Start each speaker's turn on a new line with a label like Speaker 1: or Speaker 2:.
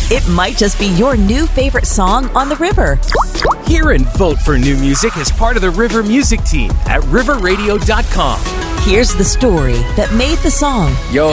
Speaker 1: It might just be your new favorite song on the river.
Speaker 2: Hear and vote for new music as part of the River Music Team at riverradio.com.
Speaker 1: Here's the story that made the song.
Speaker 2: Yo,